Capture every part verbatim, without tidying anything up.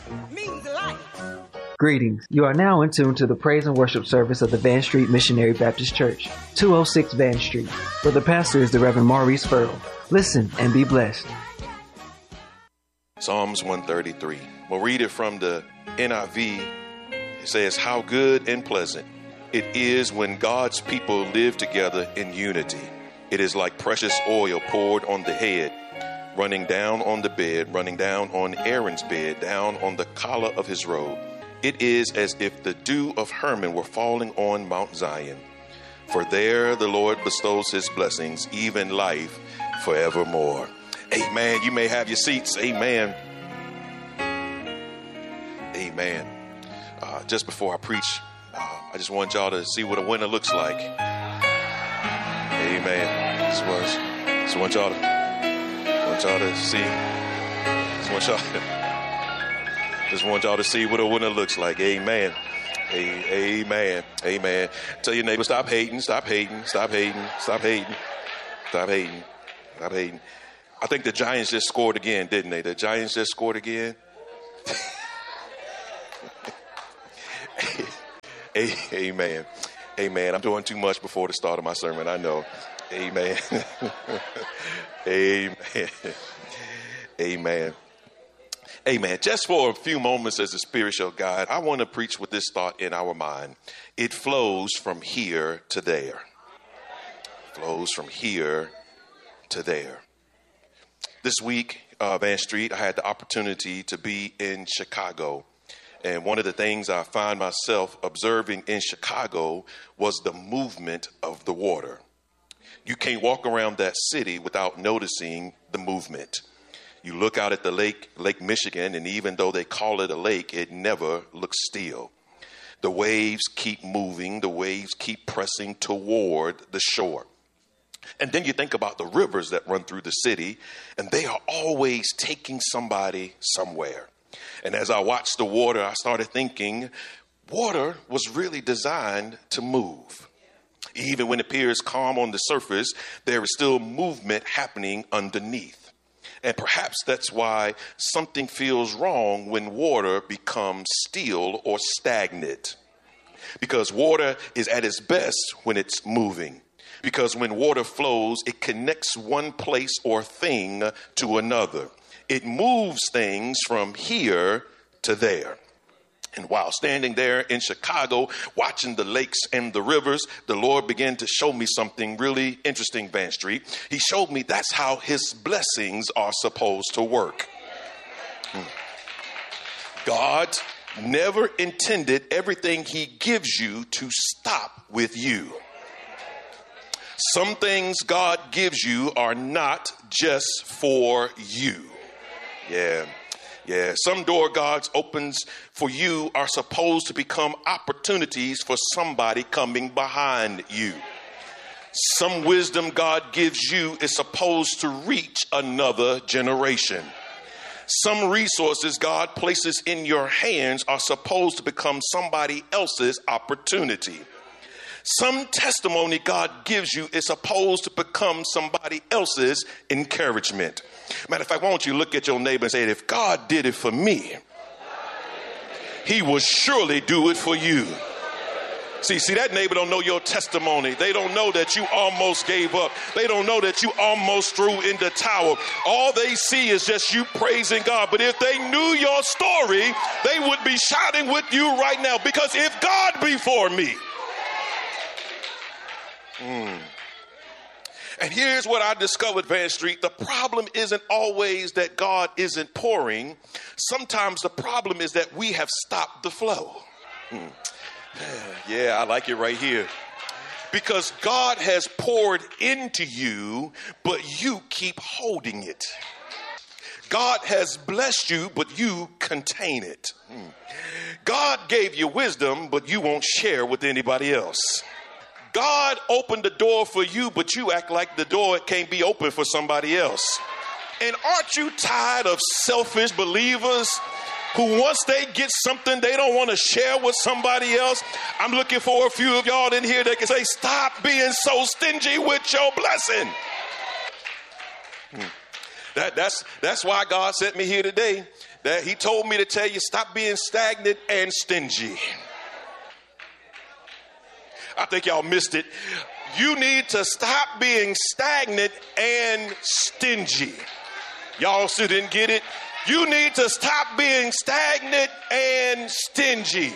means life. Greetings. You are now in tune to the praise and worship service of the Van Street Missionary Baptist Church, two oh six Van Street, where the pastor is the Reverend Maurice Furl. Listen and be blessed. Psalms one thirty-three. We'll read it from the N I V. It says, "How good and pleasant it is when God's people live together in unity. It is like precious oil poured on the head, running down on the bed, running down on Aaron's bed, down on the collar of his robe. It is as if the dew of Hermon were falling on Mount Zion. For there the Lord bestows his blessings, even life forevermore." Amen. You may have your seats. Amen. Amen. Uh, just before I preach, uh, I just want y'all to see what a winner looks like. Amen. Just want, just want y'all to, want y'all to see. Just want y'all to, just want y'all to see what a winner looks like. Amen. A- amen. Amen. Tell your neighbor, stop hating, stop hating, stop hating, stop hating, stop hating, stop hating. I think the Giants just scored again, didn't they? The Giants just scored again. Amen. Amen. I'm doing too much before the start of my sermon. I know. Amen. Amen. Amen. Amen. Just for a few moments as a spiritual guide, I want to preach with this thought in our mind. It flows from here to there. Flows from here to there. This week, uh, Van Street, I had the opportunity to be in Chicago. And one of the things I find myself observing in Chicago was the movement of the water. You can't walk around that city without noticing the movement. You look out at the lake, Lake Michigan, and even though they call it a lake, it never looks still. The waves keep moving. The waves keep pressing toward the shore. And then you think about the rivers that run through the city, and they are always taking somebody somewhere. And as I watched the water, I started thinking, water was really designed to move. Even when it appears calm on the surface, there is still movement happening underneath. And perhaps that's why something feels wrong when water becomes still or stagnant. Because water is at its best when it's moving. Because when water flows, it connects one place or thing to another. It moves things from here to there. And while standing there in Chicago, watching the lakes and the rivers, the Lord began to show me something really interesting, Van Street. He showed me that's how his blessings are supposed to work. Hmm. God never intended everything he gives you to stop with you. Some things God gives you are not just for you. Yeah, yeah. Some door God opens for you are supposed to become opportunities for somebody coming behind you. Some wisdom God gives you is supposed to reach another generation. Some resources God places in your hands are supposed to become somebody else's opportunity. Some testimony God gives you is supposed to become somebody else's encouragement. Matter of fact, why don't you look at your neighbor and say, if God did it for me, he will surely do it for you. See, see, that neighbor don't know your testimony. They don't know that you almost gave up. They don't know that you almost threw in the towel. All they see is just you praising God. But if they knew your story, they would be shouting with you right now. Because if God be for me. Mm. And here's what I discovered, Van Street. The problem isn't always that God isn't pouring. Sometimes the problem is that we have stopped the flow. Mm. Yeah, I like it right here. Because God has poured into you, but you keep holding it. God has blessed you, but you contain it. Mm. God gave you wisdom, but you won't share with anybody else. God opened the door for you, but you act like the door can't be open for somebody else. And aren't you tired of selfish believers who once they get something they don't want to share with somebody else? I'm looking for a few of y'all in here that can say, stop being so stingy with your blessing. Hmm. That, that's, that's why God sent me here today. that he told me to tell you, stop being stagnant and stingy. I think y'all missed it. You need to stop being stagnant and stingy. Y'all still didn't get it? You need to stop being stagnant and stingy.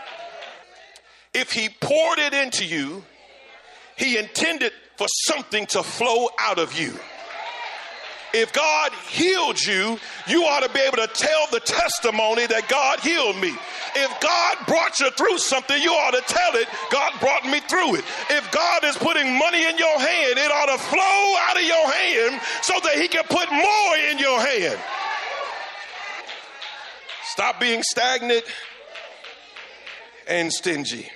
If he poured it into you, he intended for something to flow out of you. If God healed you, you ought to be able to tell the testimony that God healed me. If God brought you through something, you ought to tell it, God brought me through it. If God is putting money in your hand, it ought to flow out of your hand so that he can put more in your hand. Stop being stagnant and stingy.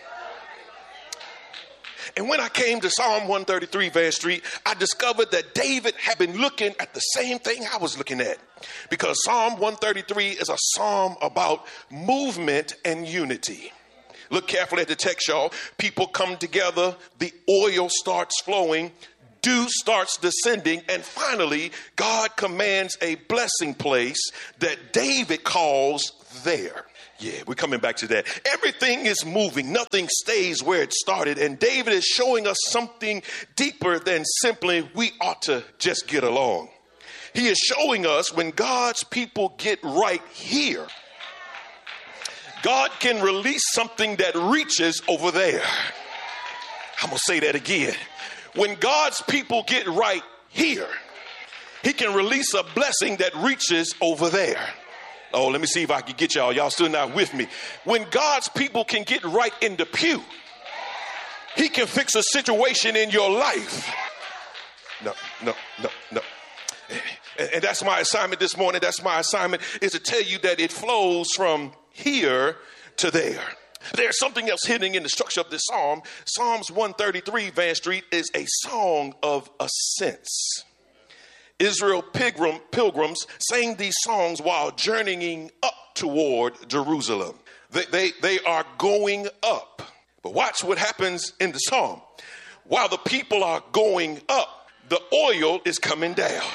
And when I came to Psalm one thirty-three, Van Street, I discovered that David had been looking at the same thing I was looking at. Because Psalm one thirty-three is a psalm about movement and unity. Look carefully at the text, y'all. People come together, the oil starts flowing, dew starts descending, and finally, God commands a blessing place that David calls there. Yeah, we're coming back to that. Everything is moving. Nothing stays where it started. And David is showing us something deeper than simply we ought to just get along. He is showing us when God's people get right here, God can release something that reaches over there. I'm going to say that again. When God's people get right here, he can release a blessing that reaches over there. Oh, let me see if I can get y'all. Y'all still not with me. When God's people can get right in the pew, he can fix a situation in your life. No, no, no, no. And, and that's my assignment this morning. That's my assignment, is to tell you that it flows from here to there. There's something else hidden in the structure of this psalm. Psalms one thirty-three, Van Street, is a song of ascents. Israel pilgrim, pilgrims sang these songs while journeying up toward Jerusalem. They, they, they are going up. But watch what happens in the psalm. While the people are going up, the oil is coming down.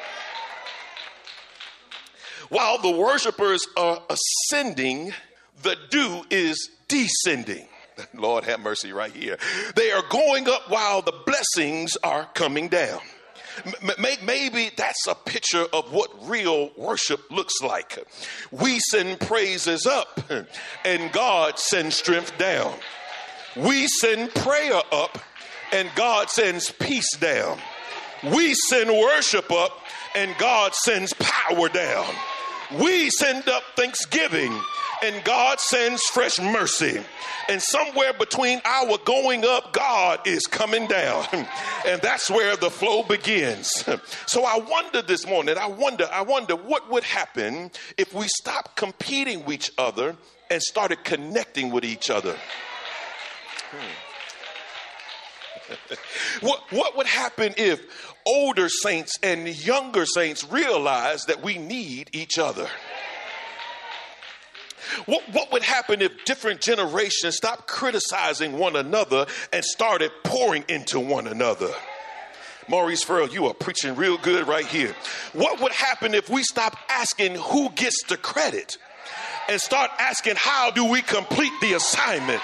While the worshipers are ascending, the dew is descending. Lord have mercy right here. They are going up while the blessings are coming down. Maybe that's a picture of what real worship looks like. We send praises up and God sends strength down. We send prayer up and God sends peace down. We send worship up and God sends power down. We send up thanksgiving and God sends fresh mercy. And somewhere between our going up, God is coming down. And that's where the flow begins. So I wonder this morning, I wonder, I wonder what would happen if we stopped competing with each other and started connecting with each other. Hmm. What, what would happen if older saints and younger saints realized that we need each other? What, what would happen if different generations stopped criticizing one another and started pouring into one another? Maurice Farrell, you are preaching real good right here. What would happen if we stopped asking who gets the credit and start asking how do we complete the assignment?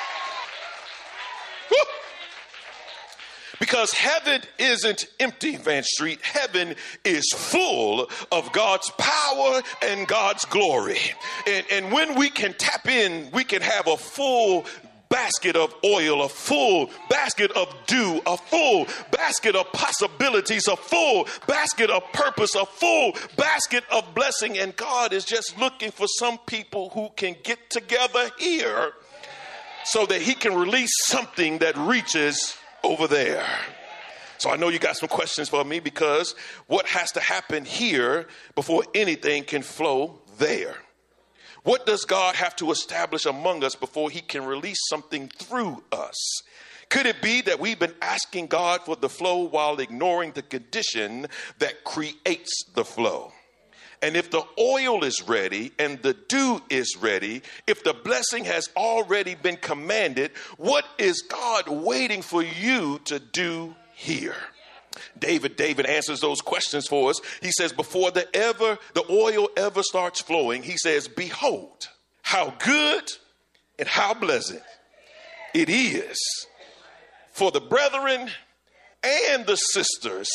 Woo! Because heaven isn't empty, Van Street. Heaven is full of God's power and God's glory. And, and when we can tap in, we can have a full basket of oil, a full basket of dew, a full basket of possibilities, a full basket of purpose, a full basket of blessing. And God is just looking for some people who can get together here so that he can release something that reaches over there. So I know you got some questions for me, because what has to happen here before anything can flow there? What does God have to establish among us before he can release something through us? Could it be that we've been asking God for the flow while ignoring the condition that creates the flow? And if the oil is ready and the dew is ready, if the blessing has already been commanded, what is God waiting for you to do here? David, David answers those questions for us. He says, before the ever, the oil ever starts flowing, he says, behold, how good and how pleasant it is for the brethren and the sisters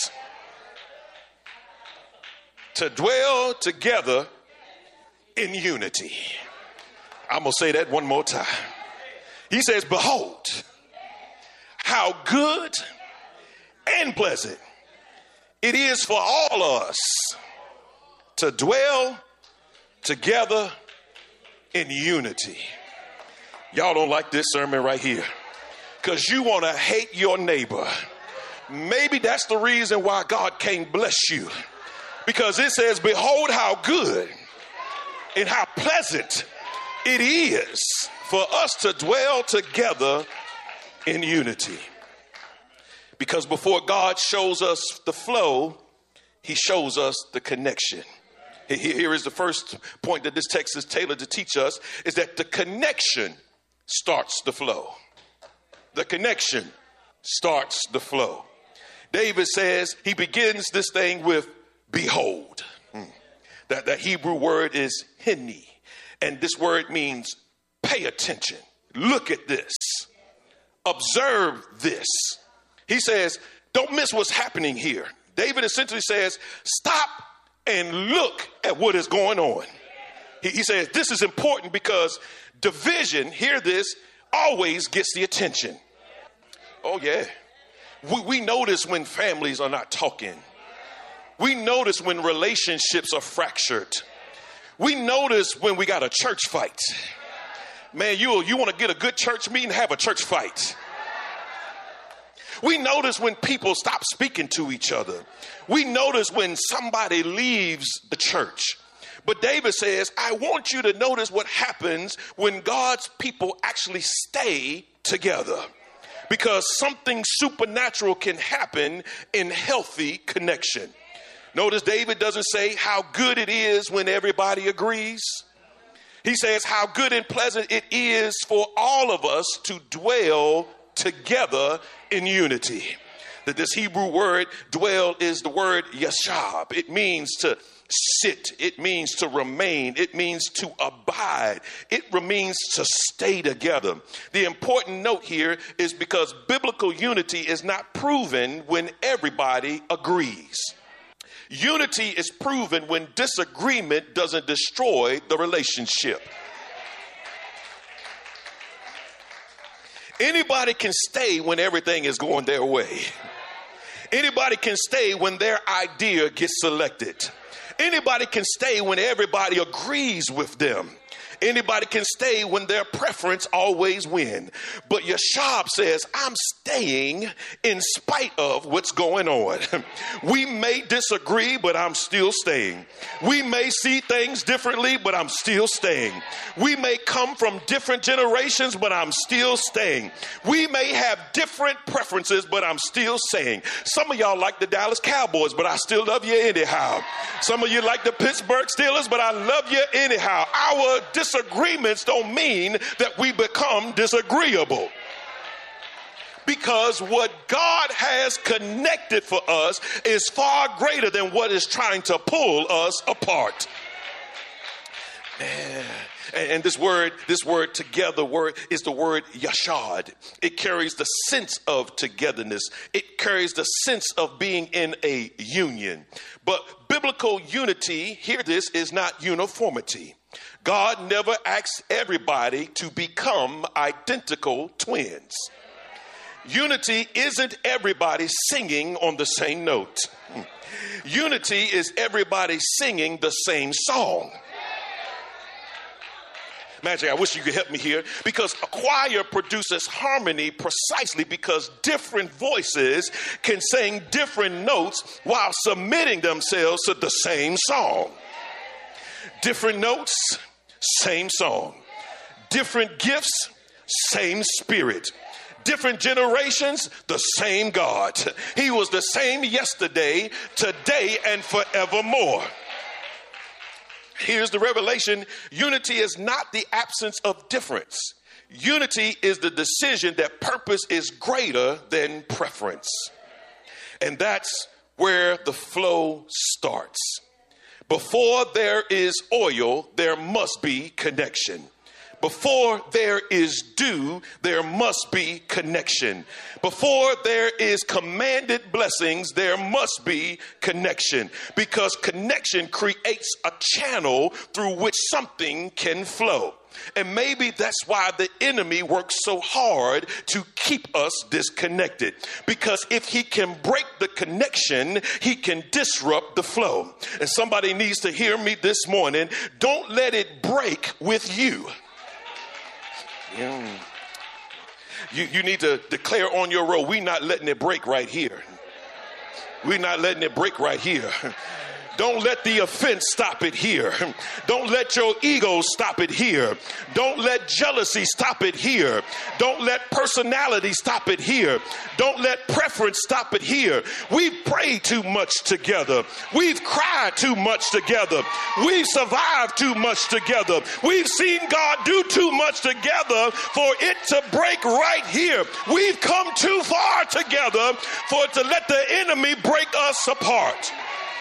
to dwell together in unity. I'm going to say that one more time. He says, behold, how good and pleasant it is for all of us to dwell together in unity. Y'all don't like this sermon right here because you want to hate your neighbor. Maybe that's the reason why God can't bless you, because it says, behold how good and how pleasant it is for us to dwell together in unity. Because before God shows us the flow, he shows us the connection. Here is the first point that this text is tailored to teach us, is that the connection starts the flow. The connection starts the flow. David says he begins this thing with behold. Hmm. That the Hebrew word is hini. And this word means pay attention. Look at this. Observe this. He says, don't miss what's happening here. David essentially says, stop and look at what is going on. He, he says, this is important because division, hear this, always gets the attention. Oh, yeah. We, we notice when families are not talking. We notice when relationships are fractured. We notice when we got a church fight. Man, you, you want to get a good church meeting, have a church fight. We notice when people stop speaking to each other. We notice when somebody leaves the church. But David says, I want you to notice what happens when God's people actually stay together. Because something supernatural can happen in healthy connection. Notice David doesn't say how good it is when everybody agrees. He says how good and pleasant it is for all of us to dwell together in unity. That this Hebrew word dwell is the word yashab. It means to sit. It means to remain. It means to abide. It means to stay together. The important note here is because biblical unity is not proven when everybody agrees. Unity is proven when disagreement doesn't destroy the relationship. Anybody can stay when everything is going their way. Anybody can stay when their idea gets selected. Anybody can stay when everybody agrees with them. Anybody can stay when their preference always wins. But Yashab says, I'm staying in spite of what's going on. We may disagree, but I'm still staying. We may see things differently, but I'm still staying. We may come from different generations, but I'm still staying. We may have different preferences, but I'm still saying. Some of y'all like the Dallas Cowboys, but I still love you anyhow. Some of you like the Pittsburgh Steelers, but I love you anyhow. Our disagreements don't mean that we become disagreeable. Because what God has connected for us is far greater than what is trying to pull us apart. Man. And this word, this word together word is the word yashad. It carries the sense of togetherness. It carries the sense of being in a union. But biblical unity, hear this, is not uniformity. God never asks everybody to become identical twins. Unity isn't everybody singing on the same note. Unity is everybody singing the same song. Magic, I wish you could help me here, because a choir produces harmony precisely because different voices can sing different notes while submitting themselves to the same song. Different notes, same song. Different gifts, same spirit. Different generations, the same God. He was the same yesterday, today, and forevermore. Here's the revelation. Unity is not the absence of difference. Unity is the decision that purpose is greater than preference. And that's where the flow starts. Before there is oil, there must be connection. Before there is dew, there must be connection. Before there is commanded blessings, there must be connection. Because connection creates a channel through which something can flow. And maybe that's why the enemy works so hard to keep us disconnected. Because if he can break the connection, he can disrupt the flow. And somebody needs to hear me this morning. Don't let it break with you. Yeah. You, you need to declare on your road, we're not letting it break right here. We're not letting it break right here. Don't let the offense stop it here. Don't let your ego stop it here. Don't let jealousy stop it here. Don't let personality stop it here. Don't let preference stop it here. We've prayed too much together. We've cried too much together. We've survived too much together. We've seen God do too much together for it to break right here. We've come too far together for it to let the enemy break us apart.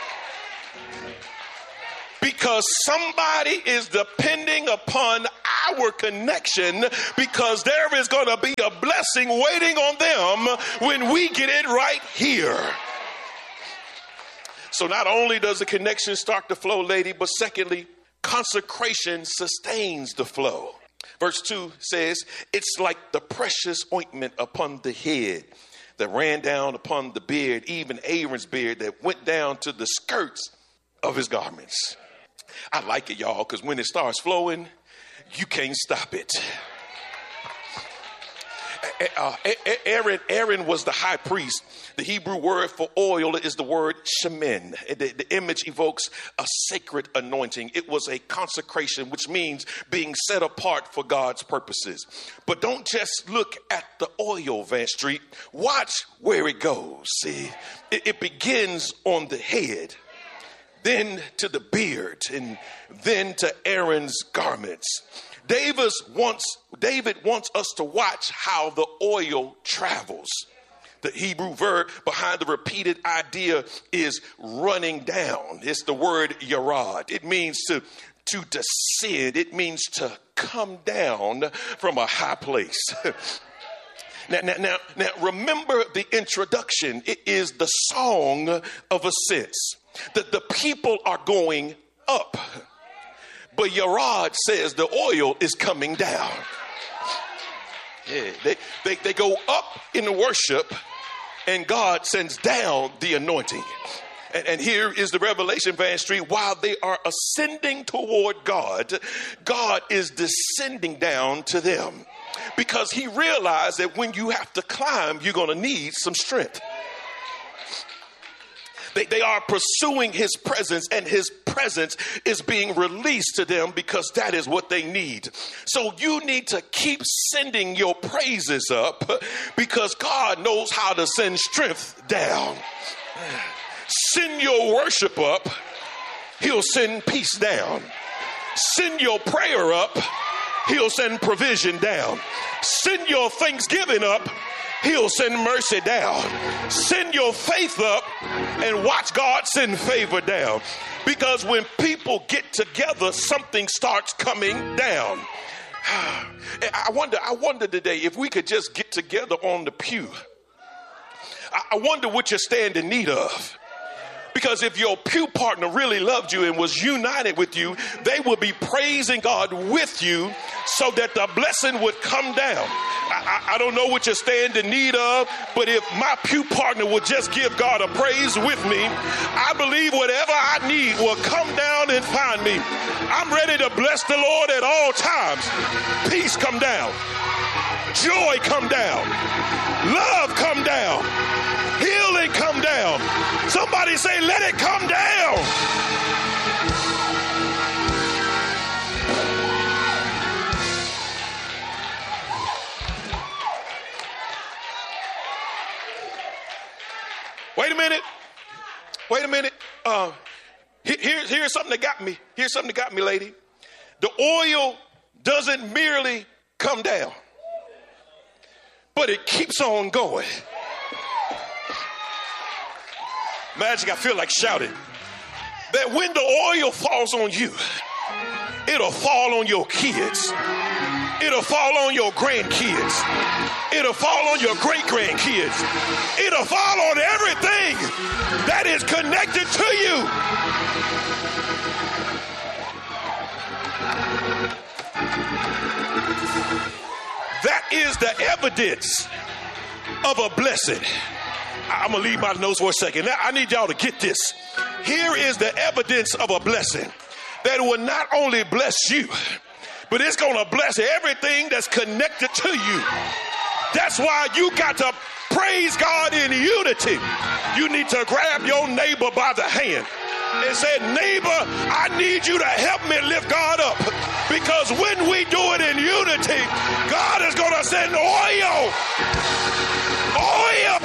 Because somebody is depending upon our connection, because there is going to be a blessing waiting on them when we get it right here. So not only does the connection start to flow, lady, but secondly, consecration sustains the flow. Verse two says, it's like the precious ointment upon the head that ran down upon the beard, even Aaron's beard that went down to the skirts of his garments. I like it, y'all, because when it starts flowing, you can't stop it. Uh, Aaron, Aaron was the high priest. The Hebrew word for oil is the word shemen. The, the image evokes a sacred anointing. It was a consecration, which means being set apart for God's purposes. But don't just look at the oil, Van Street. Watch where it goes. See, it, it begins on the head, then to the beard, and then to Aaron's garments. David wants, David wants us to watch how the oil travels. The Hebrew verb behind the repeated idea is running down. It's the word yarad. It means to, to descend. It means to come down from a high place. Now, now, now, now, remember the introduction. It is the song of ascents. That the people are going up. But Yarad says the oil is coming down. Yeah, they, they, they go up in the worship, and God sends down the anointing. And, and here is the revelation, Van Street. While they are ascending toward God, God is descending down to them. Because he realized that when you have to climb, you're going to need some strength. They, they are pursuing his presence, and his presence is being released to them because that is what they need. So you need to keep sending your praises up because God knows how to send strength down. Send your worship up, he'll send peace down. Send your prayer up, he'll send provision down. Send your thanksgiving up, he'll send mercy down. Send your faith up and watch God send favor down. Because when people get together, something starts coming down. I wonder, I wonder today if we could just get together on the pew. I wonder what you stand in need of. Because if your pew partner really loved you and was united with you, they would be praising God with you so that the blessing would come down. I, I, I don't know what you stand in need of, but if my pew partner would just give God a praise with me, I believe whatever I need will come down and find me. I'm ready to bless the Lord at all times. Peace come down. Joy come down. Love come down. Healing come down. Somebody say, let it come down. Wait a minute. Wait a minute. Uh, here, here's something that got me. Here's something that got me, lady. The oil doesn't merely come down, but it keeps on going. Magic, I feel like shouting. That when the oil falls on you, it'll fall on your kids. It'll fall on your grandkids. It'll fall on your great-grandkids. It'll fall on everything that is connected to you. That is the evidence of a blessing. I'm going to leave my notes for a second. Now, I need y'all to get this. Here is the evidence of a blessing that will not only bless you, but it's going to bless everything that's connected to you. That's why you got to praise God in unity. You need to grab your neighbor by the hand and say, neighbor, I need you to help me lift God up. Because when we do it in unity, God is going to send oil. Oil.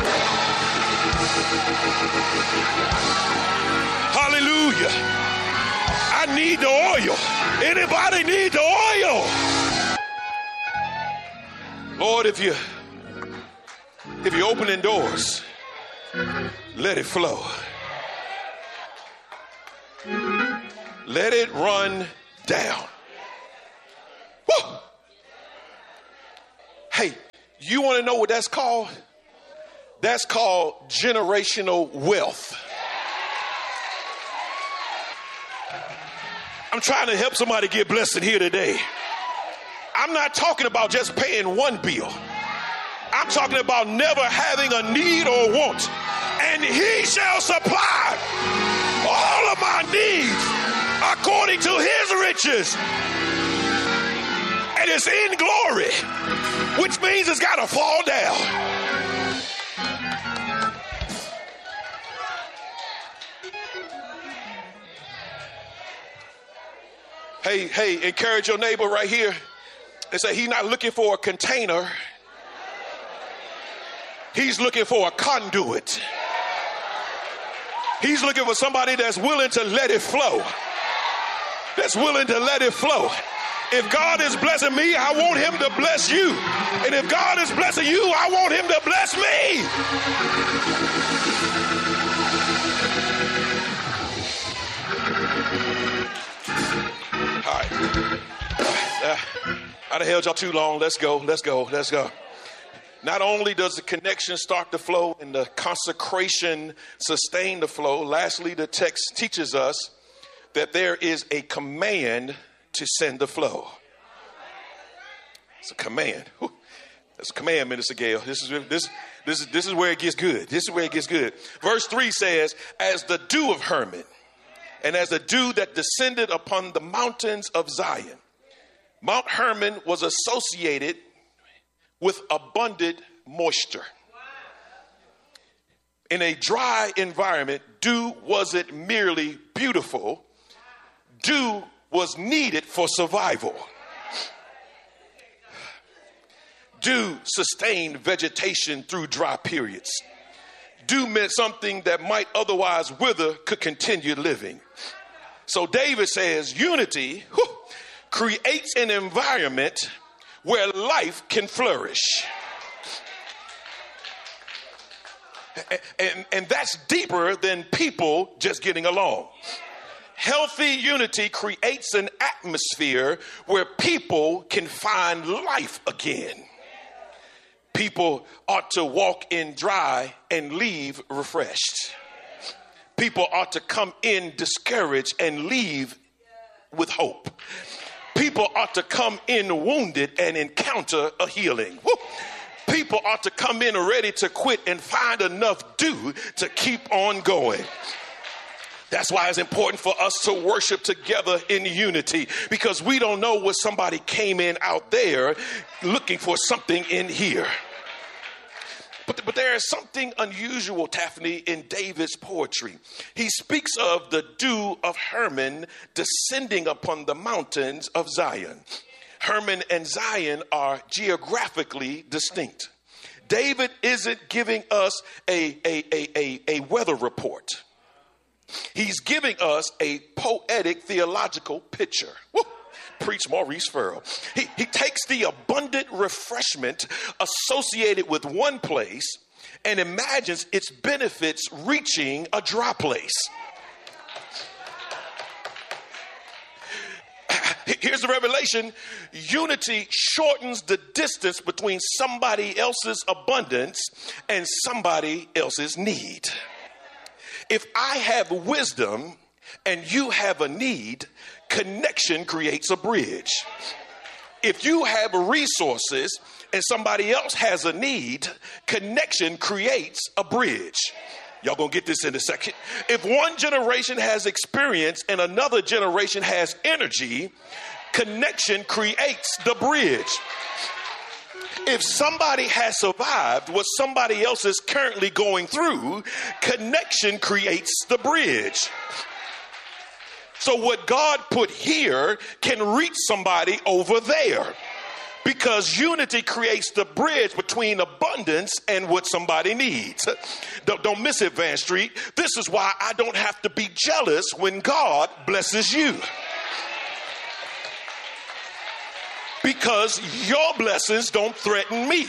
Hallelujah. I need the oil. Anybody need the oil? Lord, if you if you're opening doors, let it flow. Let it run down. Woo! Hey, you want to know what that's called? That's called generational wealth. I'm trying to help somebody get blessed here today. I'm not talking about just paying one bill. I'm talking about never having a need or want. And he shall supply all of my needs according to his riches. And it's in glory, which means it's got to fall down. Hey, hey, encourage your neighbor right here and say he's not looking for a container. He's looking for a conduit. He's looking for somebody that's willing to let it flow. That's willing to let it flow. If God is blessing me, I want him to bless you. And if God is blessing you, I want him to bless me. All right. Uh, I done held y'all too long. Let's go. Let's go. Let's go. Not only does the connection start to flow and the consecration sustain the flow, lastly, the text teaches us that there is a command to send the flow. It's a command. Whew. That's a command, Minister Gale. This is this this is this is where it gets good. This is where it gets good. Verse three says, "As the dew of Hermon, and as the dew that descended upon the mountains of Zion." Mount Hermon was associated with abundant moisture. In a dry environment, dew wasn't merely beautiful. Dew was needed for survival. Dew sustained vegetation through dry periods. Dew meant something that might otherwise wither could continue living. So David says unity whew, creates an environment where life can flourish. And, and, and that's deeper than people just getting along. Healthy unity creates an atmosphere where people can find life again. People ought to walk in dry and leave refreshed. People ought to come in discouraged and leave with hope. People ought to come in wounded and encounter a healing. Woo. People ought to come in ready to quit and find enough dew to keep on going. That's why it's important for us to worship together in unity, because we don't know what somebody came in out there looking for something in here. But, but there is something unusual, Daphne, in David's poetry. He speaks of the dew of Hermon descending upon the mountains of Zion. Hermon and Zion are geographically distinct. David isn't giving us a, a, a, a, a weather report. He's giving us a poetic theological picture. Woo! Preach Maurice Farrell. He, he takes the abundant refreshment associated with one place and imagines its benefits reaching a dry place. Here's the revelation. Unity shortens the distance between somebody else's abundance and somebody else's need. If I have wisdom and you have a need, connection creates a bridge. If you have resources and somebody else has a need, connection creates a bridge. Y'all gonna get this in a second. If one generation has experience and another generation has energy, connection creates the bridge. If somebody has survived what somebody else is currently going through, connection creates the bridge. So what God put here can reach somebody over there, because unity creates the bridge between abundance and what somebody needs. Don't, don't miss it, Van Street. This is why I don't have to be jealous when God blesses you. Because your blessings don't threaten me,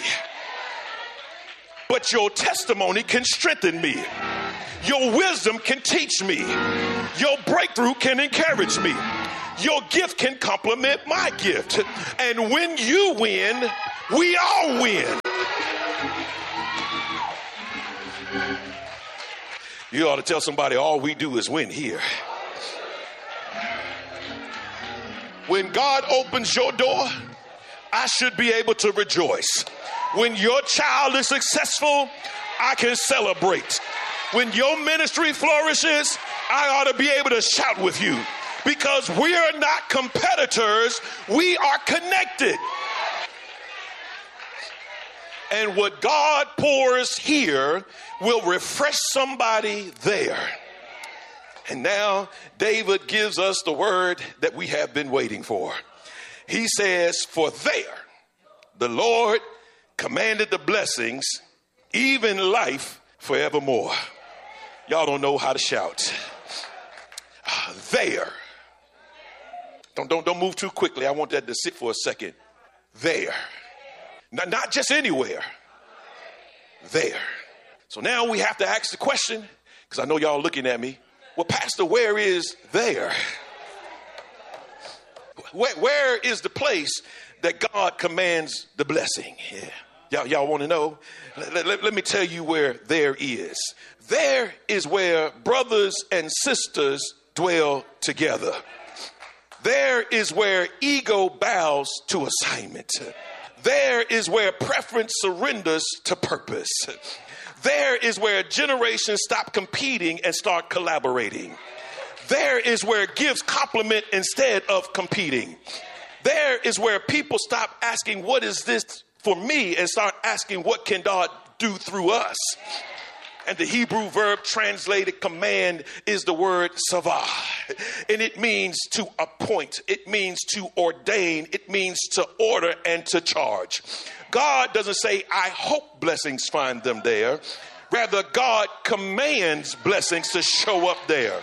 but your testimony can strengthen me. Your wisdom can teach me. Your breakthrough can encourage me. Your gift can complement my gift. And when you win, we all win. You ought to tell somebody, all we do is win here. When God opens your door, I should be able to rejoice. When your child is successful, I can celebrate. When your ministry flourishes, I ought to be able to shout with you. Because we are not competitors, we are connected. And what God pours here will refresh somebody there. And now David gives us the word that we have been waiting for. He says, for there the Lord commanded the blessings, even life forevermore. Y'all don't know how to shout. There. Don't, don't, don't move too quickly. I want that to sit for a second. There. Not, not just anywhere. There. So now we have to ask the question, because I know y'all looking at me. Well, Pastor, where is there? Where, where is the place that God commands the blessing? Yeah. Y'all, y'all want to know? Let, let, let me tell you where there is. There is where brothers and sisters dwell together. There is where ego bows to assignment. There is where preference surrenders to purpose. There is where generations stop competing and start collaborating. There is where gifts complement instead of competing. There is where people stop asking, what is this for me, and start asking, what can God do through us? And the Hebrew verb translated command is the word savah. And it means to appoint. It means to ordain. It means to order and to charge. God doesn't say, I hope blessings find them there. Rather, God commands blessings to show up there.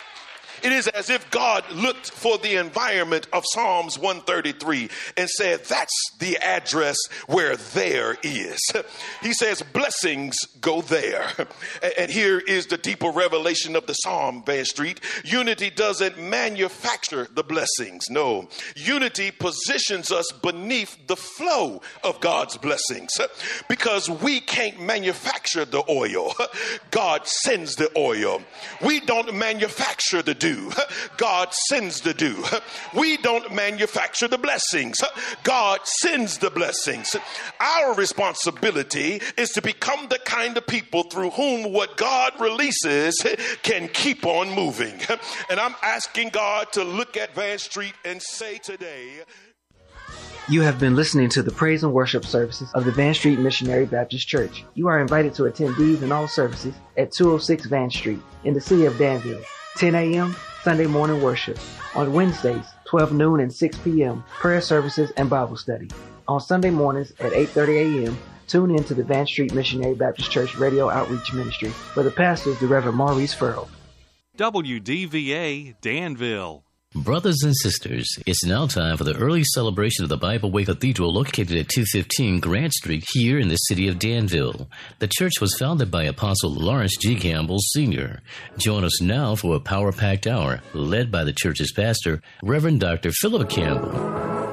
It is as if God looked for the environment of Psalms one thirty-three and said, that's the address where there is. He says, blessings go there. And here is the deeper revelation of the Psalm, Van Street. Unity doesn't manufacture the blessings. No, unity positions us beneath the flow of God's blessings, because we can't manufacture the oil. God sends the oil. We don't manufacture the dew. God sends the dew. We don't manufacture the blessings. God sends the blessings. Our responsibility is to become the kind of people through whom what God releases can keep on moving. And I'm asking God to look at Van Street and say today, you have been listening to the praise and worship services of the Van Street Missionary Baptist Church. You are invited to attend these and all services at two oh six Van Street in the city of Danville. ten a.m. Sunday morning worship. On Wednesdays, twelve noon and six p.m. prayer services and Bible study. On Sunday mornings at eight thirty a.m. tune in to the Van Street Missionary Baptist Church radio outreach ministry, where the pastor is the Reverend Maurice Furrow. W D V A Danville. Brothers and sisters, it's now time for the early celebration of the Bible Way Cathedral located at two fifteen Grant Street here in the city of Danville. The church was founded by Apostle Lawrence G. Campbell, Senior Join us now for a power-packed hour led by the church's pastor, Reverend Doctor Philip Campbell.